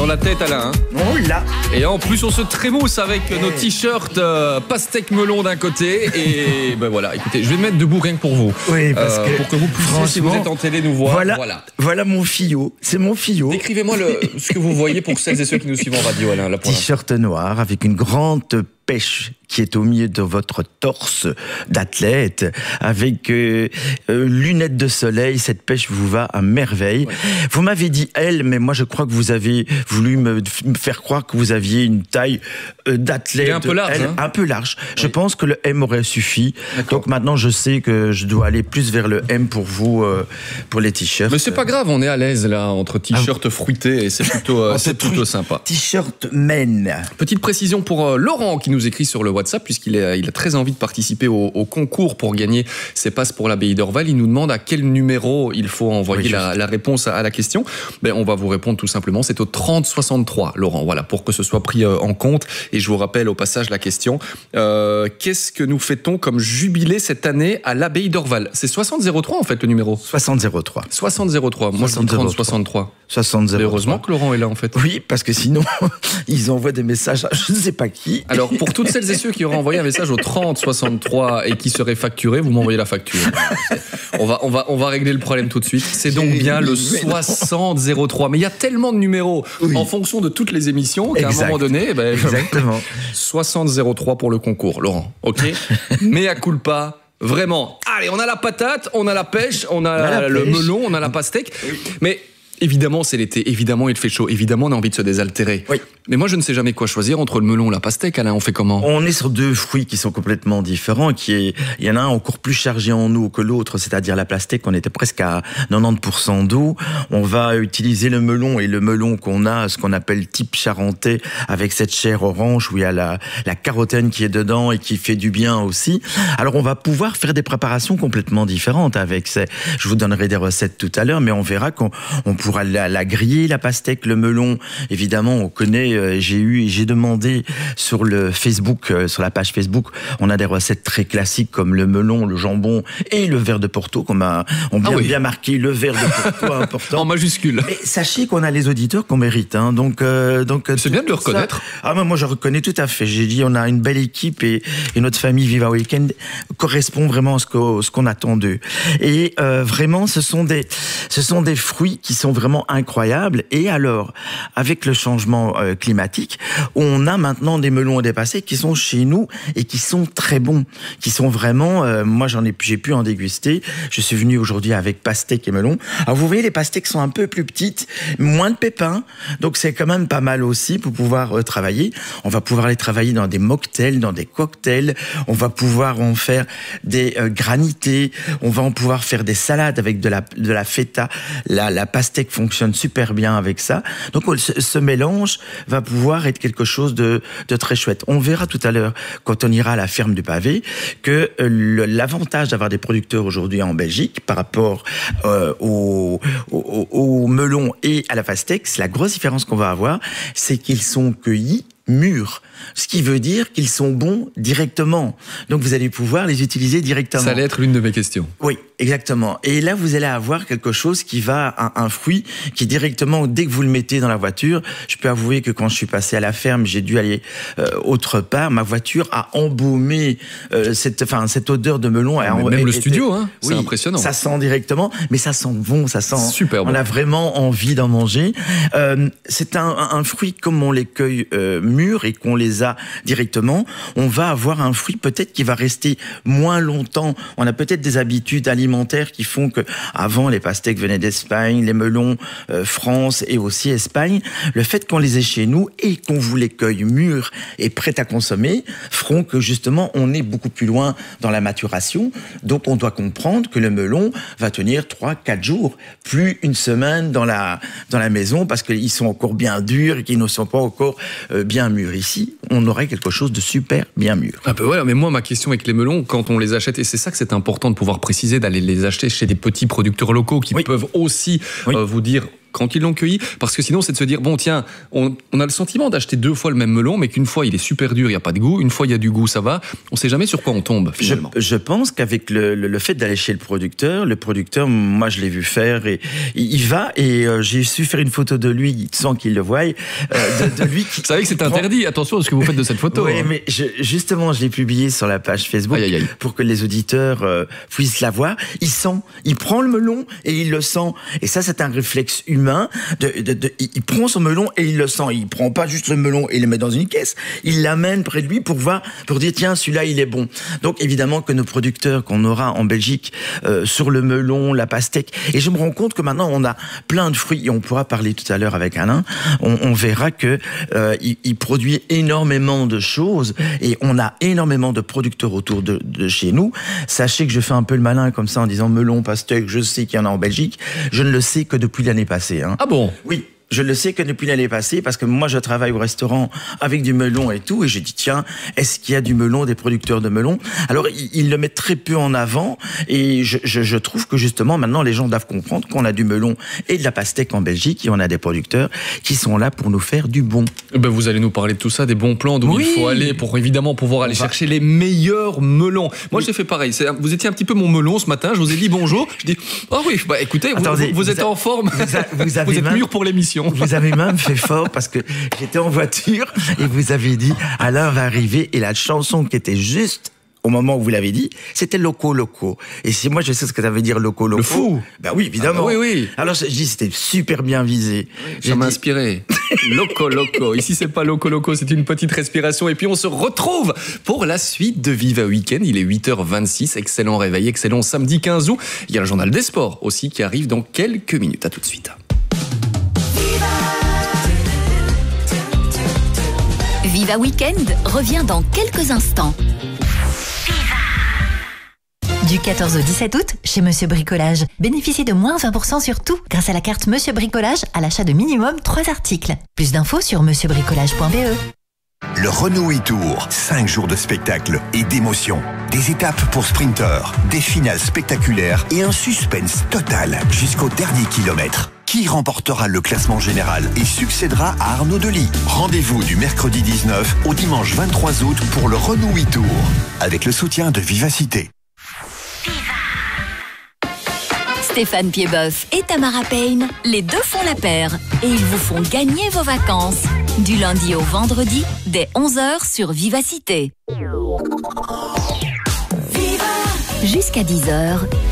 Dans la tête, Alain. Oh là. Et en plus, on se trémousse avec nos t-shirts pastèque melon d'un côté. Et ben voilà, écoutez, je vais me mettre debout rien que pour vous. Oui, parce que pour que vous puissiez, si vous êtes en télé, nous voir. Voilà mon fillot. C'est mon fillot. Décrivez-moi ce que vous voyez pour celles et ceux qui nous suivent en radio, Alain. T-shirt noir avec une grande pêche qui est au milieu de votre torse d'athlète, avec lunettes de soleil. Cette pêche vous va à merveille. Ouais. Vous m'avez dit elle, mais moi je crois que vous avez voulu me faire croire que vous aviez une taille d'athlète. Un peu large. Un peu large. Oui. Je pense que le M aurait suffi. Donc maintenant je sais que je dois aller plus vers le M pour vous, pour les t-shirts. Mais c'est pas grave, on est à l'aise là, entre t-shirts fruités et c'est plutôt, sympa. T-shirt men. Petite précision pour Laurent qui nous écrit sur le WhatsApp, puisqu'il a très envie de participer au concours pour gagner ses passes pour l'abbaye d'Orval. Il nous demande à quel numéro il faut envoyer la réponse à la question. Ben, on va vous répondre tout simplement, c'est au 3063, Laurent, voilà, pour que ce soit pris en compte. Et je vous rappelle au passage la question, qu'est-ce que nous fêtons comme jubilé cette année à l'abbaye d'Orval? C'est 6003 en fait le numéro. 6003. 6003, moi je dis 3063. 6003. Heureusement que Laurent est là en fait. Oui, parce que sinon, ils envoient des messages à je ne sais pas qui. Alors pour toutes celles et ceux qui auraient envoyé un message au 3063 et qui seraient facturés, vous m'envoyez la facture. On va régler le problème tout de suite. C'est donc bien le 6003. Mais il y a tellement de numéros en fonction de toutes les émissions qu'à un moment donné, exactement. 6003 pour le concours, Laurent. Ok. Mea culpa. Vraiment. Allez, on a la patate, on a la pêche, on a le melon, on a la pastèque. Oui. Mais évidemment, c'est l'été. Évidemment, il fait chaud. Évidemment, on a envie de se désaltérer. Oui. Mais moi, je ne sais jamais quoi choisir entre le melon et la pastèque. Alain, on fait comment? On est sur deux fruits qui sont complètement différents. Il y en a un encore plus chargé en eau que l'autre, c'est-à-dire la pastèque. On était presque à 90% d'eau. On va utiliser le melon, et le melon qu'on a, ce qu'on appelle type charentais, avec cette chair orange où il y a la carotène qui est dedans et qui fait du bien aussi. Alors, on va pouvoir faire des préparations complètement différentes avec ça. Je vous donnerai des recettes tout à l'heure, mais on verra qu'on pourra la griller, la pastèque, le melon. Évidemment, on connaît. J'ai demandé sur le Facebook, sur la page Facebook, on a des recettes très classiques comme le melon, le jambon et le verre de Porto qu'on bien marqué le verre de Porto important. En majuscule. Mais sachez qu'on a les auditeurs qu'on mérite. Hein, donc c'est bien de le reconnaître. Moi je reconnais tout à fait. J'ai dit on a une belle équipe et notre famille Viva Weekend correspond vraiment à ce qu'on attend d'eux. Et vraiment, ce sont des fruits qui sont vraiment incroyables. Et alors, avec le changement climatique, on a maintenant des melons et des pastèques qui sont chez nous et qui sont très bons, qui sont vraiment, moi j'ai pu en déguster. Je suis venu aujourd'hui avec pastèques et melons. Alors vous voyez, les pastèques sont un peu plus petites, moins de pépins, donc c'est quand même pas mal aussi pour pouvoir travailler. On va pouvoir les travailler dans des mocktails, dans des cocktails. On va pouvoir en faire des granités. On va en pouvoir faire des salades avec de la feta. La pastèque fonctionne super bien avec ça. Donc ce mélange va pouvoir être quelque chose de très chouette. On verra tout à l'heure, quand on ira à la ferme du Pavé, que l'avantage d'avoir des producteurs aujourd'hui en Belgique par rapport au melon et à la pastèque, c'est la grosse différence qu'on va avoir, c'est qu'ils sont cueillis mûrs. Ce qui veut dire qu'ils sont bons directement. Donc vous allez pouvoir les utiliser directement. Ça allait être l'une de mes questions. Oui, exactement. Et là, vous allez avoir quelque chose qui va, un fruit qui directement, dès que vous le mettez dans la voiture, je peux avouer que quand je suis passé à la ferme, j'ai dû aller autre part. Ma voiture a embaumé cette odeur de melon. Même le studio, hein, c'est impressionnant. Ça sent directement, mais ça sent bon, ça sent. Super bon. On a vraiment envie d'en manger. C'est un fruit comme on les cueille mûrs et qu'on les a directement, on va avoir un fruit peut-être qui va rester moins longtemps. On a peut-être des habitudes alimentaires qui font que avant les pastèques venaient d'Espagne, les melons France et aussi Espagne. Le fait qu'on les ait chez nous et qu'on vous les cueille mûrs et prêts à consommer feront que justement on est beaucoup plus loin dans la maturation. Donc on doit comprendre que le melon va tenir 3-4 jours, plus une semaine dans la maison parce qu'ils sont encore bien durs et qu'ils ne sont pas encore bien mûrs. Ici, on aurait quelque chose de super bien mûr. Ah ben voilà, mais moi, ma question avec les melons, quand on les achète, et c'est ça que c'est important de pouvoir préciser, d'aller les acheter chez des petits producteurs locaux qui peuvent aussi vous dire quand ils l'ont cueilli, parce que sinon c'est de se dire bon tiens, on a le sentiment d'acheter 2 fois le même melon, mais qu'une fois il est super dur, il y a pas de goût, une fois il y a du goût, ça va. On sait jamais sur quoi on tombe finalement. Je pense qu'avec le fait d'aller chez le producteur, moi je l'ai vu faire et il va et j'ai su faire une photo de lui sans qu'il le voie, de lui. Vous savez que c'est interdit. Attention à ce que vous faites de cette photo. Oui, mais justement je l'ai publié sur la page Facebook pour que les auditeurs puissent la voir. Il prend le melon et il le sent. Et ça c'est un réflexe humain. Il prend son melon et il le sent. Il prend pas juste le melon et le met dans une caisse. Il l'amène près de lui pour dire tiens celui-là il est bon. Donc évidemment que nos producteurs qu'on aura en Belgique sur le melon, la pastèque. Et je me rends compte que maintenant on a plein de fruits et on pourra parler tout à l'heure avec Alain. On verra que il produit énormément de choses et on a énormément de producteurs autour de chez nous. Sachez que je fais un peu le malin comme ça en disant melon, pastèque, je sais qu'il y en a en Belgique. Je ne le sais que depuis l'année passée. Hein. Ah bon? Oui. Je le sais que depuis l'année passée, parce que moi je travaille au restaurant avec du melon et tout, et je dis tiens, est-ce qu'il y a du melon, des producteurs de melon? Alors ils le mettent très peu en avant, et je trouve que justement maintenant les gens doivent comprendre qu'on a du melon et de la pastèque en Belgique, et on a des producteurs qui sont là pour nous faire du bon. Ben vous allez nous parler de tout ça, des bons plans d'où il faut aller pour évidemment pouvoir aller chercher les meilleurs melons. Moi j'ai fait pareil, vous étiez un petit peu mon melon ce matin, je vous ai dit bonjour, je dis oh oui, bah écoutez, vous êtes en forme, vous êtes mûr pour l'émission. Vous avez même fait fort parce que j'étais en voiture et vous avez dit Alain va arriver et la chanson qui était juste au moment où vous l'avez dit, c'était Loco Loco. Et si moi je sais ce que ça veut dire Loco Loco. Le fou. Ben oui, évidemment. Ah, oui. Alors je dis c'était super bien visé. Ça m'a inspiré. Loco Loco. Ici c'est pas Loco Loco, c'est une petite respiration et puis on se retrouve pour la suite de Viva Weekend. Il est 8h26, excellent réveil, excellent samedi 15 août. Il y a le journal des sports aussi qui arrive dans quelques minutes. À tout de suite. Viva Weekend revient dans quelques instants. Du 14 au 17 août, chez Monsieur Bricolage, bénéficiez de moins 20% sur tout grâce à la carte Monsieur Bricolage à l'achat de minimum 3 articles. Plus d'infos sur monsieurbricolage.be. Le Renault e-Tour, 5 jours de spectacle et d'émotion. Des étapes pour sprinteurs, des finales spectaculaires et un suspense total jusqu'au dernier kilomètre. Qui remportera le classement général et succédera à Arnaud Delis? Rendez-vous du mercredi 19 au dimanche 23 août pour le Renault e-Tour, avec le soutien de Vivacité. Stéphane Piedboeuf et Tamara Payne, les deux font la paire et ils vous font gagner vos vacances. Du lundi au vendredi, dès 11h sur Vivacité. Jusqu'à 10h,